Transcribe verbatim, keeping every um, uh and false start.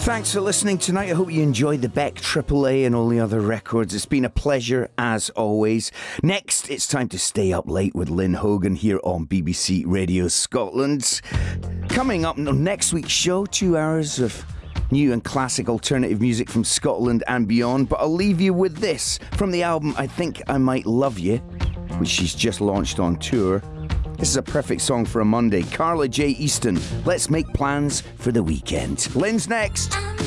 Thanks for listening tonight. I hope you enjoyed the Beck Triple A and all the other records. It's been a pleasure as always. Next, it's time to stay up late with Lynn Hogan here on B B C Radio Scotland. Coming up on next week's show, two hours of new and classic alternative music from Scotland and beyond. But I'll leave you with this from the album I Think I Might Love You, which she's just launched on tour. This is a perfect song for a Monday. Carla J. Easton, Let's Make Plans for the Weekend. Lynn's next.